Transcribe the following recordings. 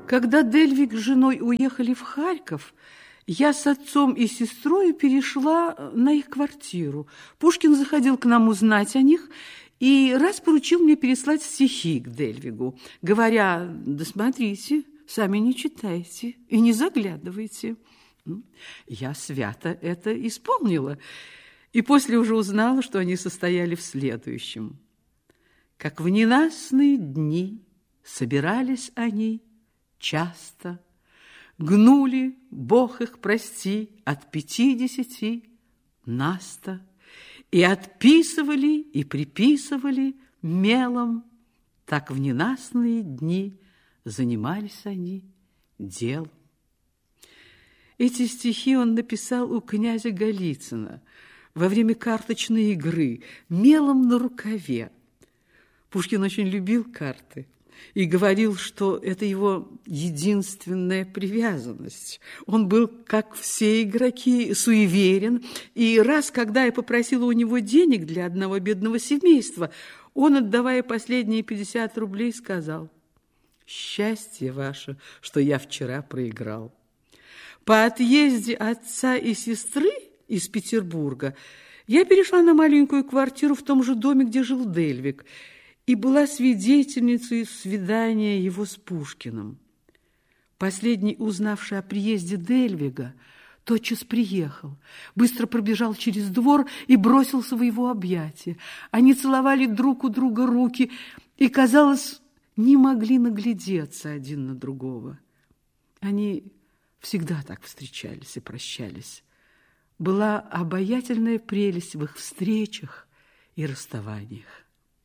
Когда Дельвиг с женой уехали в Харьков, я с отцом и сестрой перешла на их квартиру. Пушкин заходил к нам узнать о них и раз поручил мне переслать стихи к Дельвигу, говоря: да смотрите, сами не читайте и не заглядывайте. Я свято это исполнила, и после уже узнала, что они состояли в следующем. Как в ненастные дни собирались они часто, гнули, Бог их прости, от 50 наста, и отписывали, и приписывали мелом. Так в ненастные дни занимались они делом. Эти стихи он написал у князя Голицына во время карточной игры, мелом на рукаве. Пушкин очень любил карты и говорил, что это его единственная привязанность. Он был, как все игроки, суеверен, и раз, когда я попросила у него денег для одного бедного семейства, он, отдавая последние 50 рублей, сказал: «Счастье ваше, что я вчера проиграл». По отъезде отца и сестры из Петербурга я перешла на маленькую квартиру в том же доме, где жил Дельвиг, и была свидетельницей свидания его с Пушкиным. Последний, узнавший о приезде Дельвига, тотчас приехал, быстро пробежал через двор и бросился в его объятия. Они целовали друг у друга руки и, казалось, не могли наглядеться один на другого. Они всегда так встречались и прощались. Была обаятельная прелесть в их встречах и расставаниях.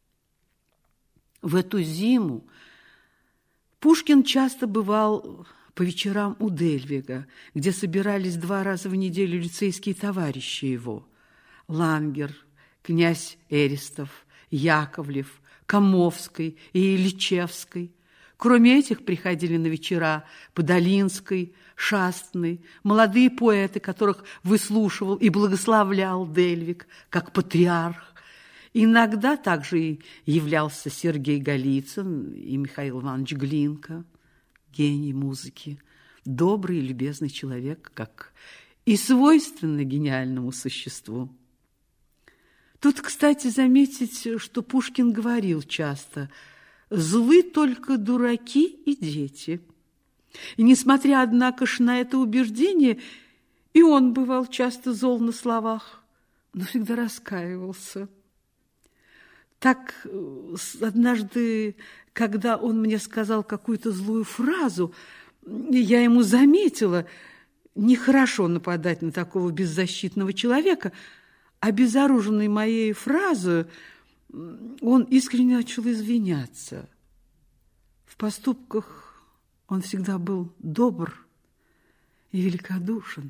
В эту зиму Пушкин часто бывал по вечерам у Дельвига, где собирались 2 раза в неделю лицейские товарищи его: Лангер, князь Эристов, Яковлев, Комовский и Ильичевский. Кроме этих приходили на вечера Подолинский, Шастный, молодые поэты, которых выслушивал и благословлял Дельвиг как патриарх. Иногда также и являлся Сергей Голицын и Михаил Иванович Глинка, гений музыки, добрый и любезный человек, как и свойственно гениальному существу. Тут, кстати, заметить, что Пушкин говорил часто: «Злы только дураки и дети». И, несмотря, однако ж, на это убеждение, и он бывал часто зол на словах, но всегда раскаивался. Так однажды, когда он мне сказал какую-то злую фразу, я ему заметила: нехорошо нападать на такого беззащитного человека. Обезоруженный моей фразой, он искренне начал извиняться. В поступках он всегда был добр и великодушен.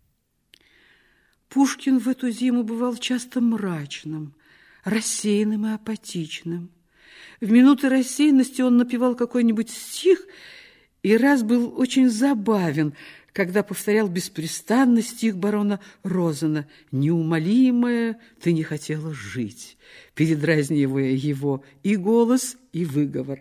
Пушкин в эту зиму бывал часто мрачным, рассеянным и апатичным. В минуты рассеянности он напевал какой-нибудь стих и раз был очень забавен, когда повторял беспрестанно стих барона Розена: «Неумолимая, ты не хотела жить», передразнивая его и голос, и выговор.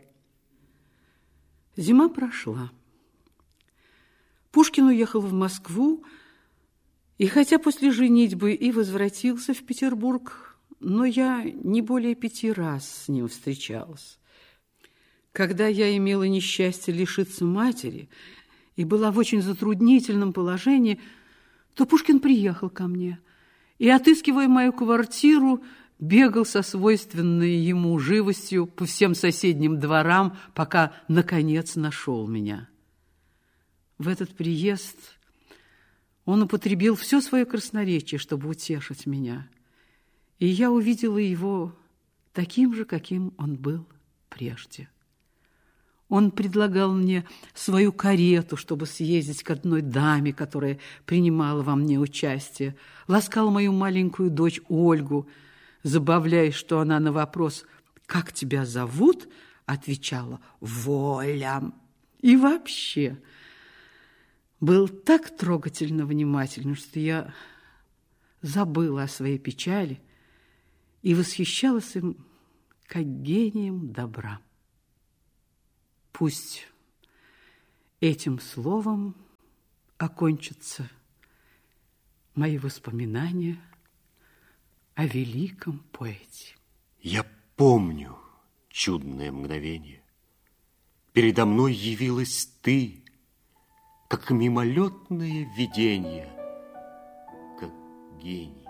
Зима прошла. Пушкин уехал в Москву, и хотя после женитьбы и возвратился в Петербург, но я не более 5 раз с ним встречалась. Когда я имела несчастье лишиться матери и была в очень затруднительном положении, то Пушкин приехал ко мне и, отыскивая мою квартиру, бегал со свойственной ему живостью по всем соседним дворам, пока, наконец, нашел меня. В этот приезд он употребил все свое красноречие, чтобы утешить меня, и я увидела его таким же, каким он был прежде. Он предлагал мне свою карету, чтобы съездить к одной даме, которая принимала во мне участие, ласкал мою маленькую дочь Ольгу, забавляясь, что она на вопрос «Как тебя зовут?» отвечала «Воля». И вообще был так трогательно внимателен, что я забыла о своей печали и восхищалась им как гением добра. Пусть Этим словом окончатся мои воспоминания о великом поэте. Я помню чудное мгновение. Передо мной явилась ты, как мимолетное видение, как гений.